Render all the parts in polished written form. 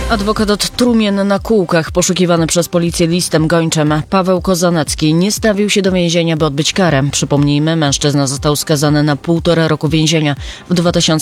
Adwokat od Trumien na kółkach, poszukiwany przez policję listem gończym, Paweł Kozanecki, nie stawił się do więzienia, by odbyć karę. Przypomnijmy, mężczyzna został skazany na 1,5 roku więzienia. W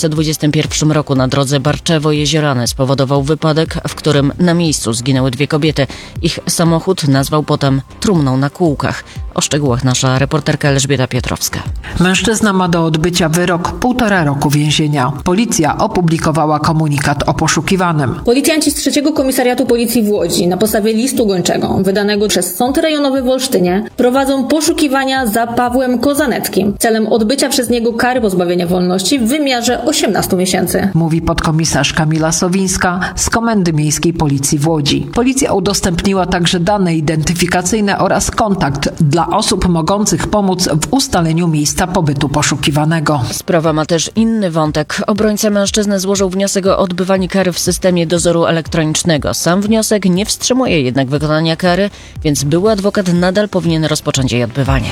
2021 roku na drodze Barczewo-Jeziorany spowodował wypadek, w którym na miejscu zginęły 2 kobiety. Ich samochód nazwał potem trumną na kółkach. O szczegółach nasza reporterka Elżbieta Piotrowska. Mężczyzna ma do odbycia wyrok 1,5 roku więzienia. Policja opublikowała komunikat o poszukiwanym. Policjanci z 3. Komisariatu Policji w Łodzi na podstawie listu gończego wydanego przez Sąd Rejonowy w Olsztynie prowadzą poszukiwania za Pawłem Kozaneckim celem odbycia przez niego kary pozbawienia wolności w wymiarze 18 miesięcy. Mówi podkomisarz Kamila Sowińska z Komendy Miejskiej Policji w Łodzi. Policja udostępniła także dane identyfikacyjne oraz kontakt dla osób mogących pomóc w ustaleniu miejsca pobytu poszukiwanego. Sprawa ma też inny wątek. Obrońca mężczyzny złożył wniosek o odbywanie kary w systemie dozoru elektronicznego. Sam wniosek nie wstrzymuje jednak wykonania kary, więc były adwokat nadal powinien rozpocząć jej odbywanie.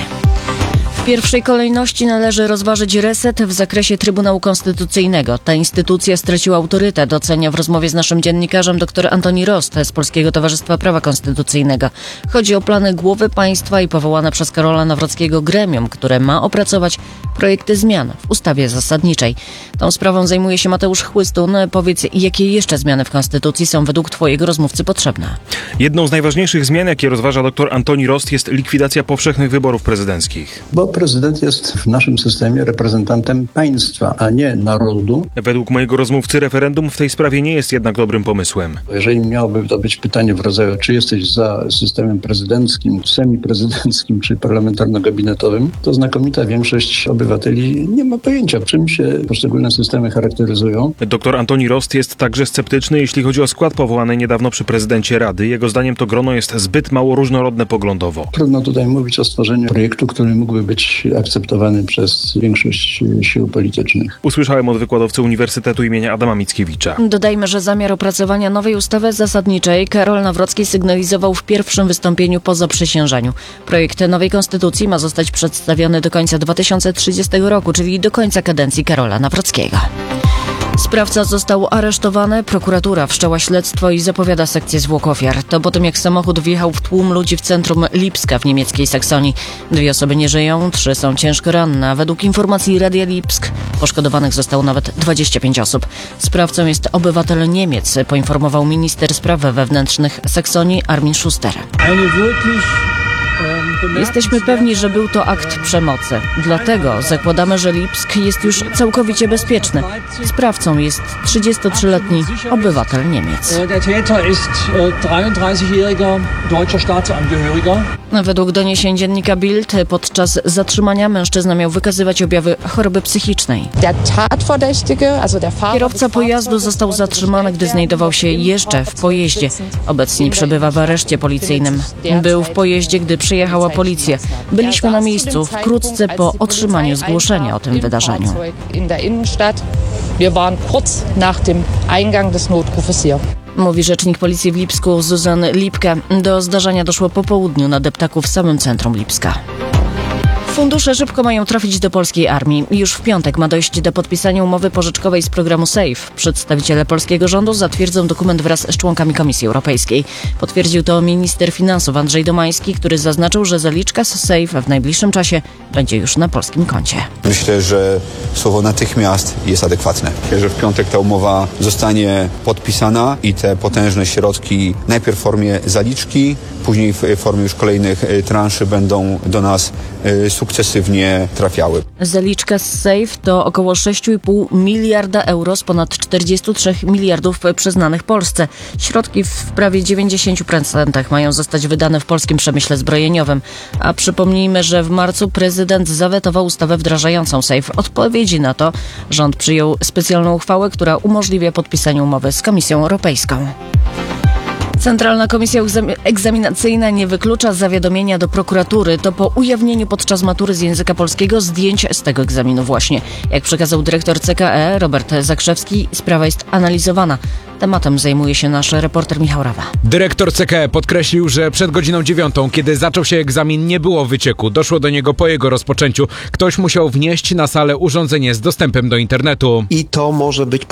W pierwszej kolejności należy rozważyć reset w zakresie Trybunału Konstytucyjnego. Ta instytucja straciła autorytet, ocenia w rozmowie z naszym dziennikarzem dr Antoni Rost z Polskiego Towarzystwa Prawa Konstytucyjnego. Chodzi o plany głowy państwa i powołane przez Karola Nawrockiego gremium, które ma opracować projekty zmian w ustawie zasadniczej. Tą sprawą zajmuje się Mateusz Chłystun. Powiedz, jakie jeszcze zmiany w Konstytucji są według twojego rozmówcy potrzebne? Jedną z najważniejszych zmian, jakie rozważa dr Antoni Rost, jest likwidacja powszechnych wyborów prezydenckich. Bo prezydent jest w naszym systemie reprezentantem państwa, a nie narodu. Według mojego rozmówcy referendum w tej sprawie nie jest jednak dobrym pomysłem. Jeżeli miałoby to być pytanie w rodzaju, czy jesteś za systemem prezydenckim, semiprezydenckim czy parlamentarno-gabinetowym, to znakomita większość obywateli nie ma pojęcia, czym się poszczególne systemy charakteryzują. Dr Antoni Rost jest także sceptyczny, jeśli chodzi o skład powołanej niedawno przy prezydencie Rady. Jego zdaniem to grono jest zbyt mało różnorodne poglądowo. Trudno tutaj mówić o stworzeniu projektu, który mógłby być akceptowany przez większość sił politycznych. Usłyszałem od wykładowcy Uniwersytetu imienia Adama Mickiewicza. Dodajmy, że zamiar opracowania nowej ustawy zasadniczej Karol Nawrocki sygnalizował w pierwszym wystąpieniu po zaprzysiężeniu. Projekt nowej konstytucji ma zostać przedstawiony do końca 2030 roku, czyli do końca kadencji Karola Nawrockiego. Sprawca został aresztowany, prokuratura wszczęła śledztwo i zapowiada sekcję zwłok ofiar. To po tym, jak samochód wjechał w tłum ludzi w centrum Lipska w niemieckiej Saksonii. 2 osoby nie żyją, 3 są ciężko ranne, a według informacji Radia Lipsk poszkodowanych zostało nawet 25 osób. Sprawcą jest obywatel Niemiec, poinformował minister spraw wewnętrznych Saksonii Armin Schuster. Jesteśmy pewni, że był to akt przemocy. Dlatego zakładamy, że Lipsk jest już całkowicie bezpieczny. Sprawcą jest 33-letni obywatel Niemiec. Według doniesień dziennika Bild podczas zatrzymania mężczyzna miał wykazywać objawy choroby psychicznej. Kierowca pojazdu został zatrzymany, gdy znajdował się jeszcze w pojeździe. Obecnie przebywa w areszcie policyjnym. Był w pojeździe, gdy przyjechała policja. Byliśmy na miejscu wkrótce po otrzymaniu zgłoszenia o tym wydarzeniu. Mówi rzecznik policji w Lipsku Zuzan Lipke. Do zdarzenia doszło po południu na deptaku w samym centrum Lipska. Fundusze szybko mają trafić do polskiej armii. Już w piątek ma dojść do podpisania umowy pożyczkowej z programu SAFE. Przedstawiciele polskiego rządu zatwierdzą dokument wraz z członkami Komisji Europejskiej. Potwierdził to minister finansów Andrzej Domański, który zaznaczył, że zaliczka z SAFE w najbliższym czasie będzie już na polskim koncie. Myślę, że słowo natychmiast jest adekwatne. Że w piątek ta umowa zostanie podpisana i te potężne środki najpierw w formie zaliczki, później w formie już kolejnych transzy będą do nas sukcesywnie trafiały. Zaliczka z SAFE to około 6,5 miliarda euro z ponad 43 miliardów przyznanych Polsce. Środki w prawie 90% mają zostać wydane w polskim przemyśle zbrojeniowym. A przypomnijmy, że w marcu prezydent zawetował ustawę wdrażającą SAFE. W odpowiedzi na to rząd przyjął specjalną uchwałę, która umożliwia podpisanie umowy z Komisją Europejską. Centralna Komisja Egzaminacyjna nie wyklucza zawiadomienia do prokuratury. To po ujawnieniu podczas matury z języka polskiego zdjęć z tego egzaminu właśnie. Jak przekazał dyrektor CKE Robert Zakrzewski, sprawa jest analizowana. Tematem zajmuje się nasz reporter Michał Rawa. Dyrektor CKE podkreślił, że przed godziną 9, kiedy zaczął się egzamin, nie było wycieku. Doszło do niego po jego rozpoczęciu. Ktoś musiał wnieść na salę urządzenie z dostępem do internetu. I to może być